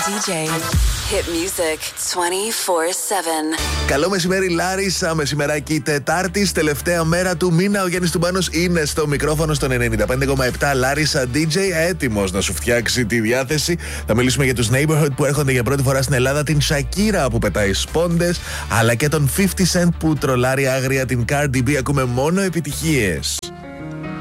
DJ. Hit music 24/7. Καλό μεσημέρι, Λάρισα. Μεσημεράκι Τετάρτης, τελευταία μέρα του μήνα. Ο Γιάννης Τουμπάνος είναι στο μικρόφωνο στο 95,7. Λάρισα DJ, έτοιμος να σου φτιάξει τη διάθεση. Θα μιλήσουμε για τους Neighborhood που έρχονται για πρώτη φορά στην Ελλάδα, την Shakira που πετάει σπόντες, αλλά και τον 50 Cent που τρολάρει άγρια την Cardi B. Ακούμε μόνο επιτυχίες.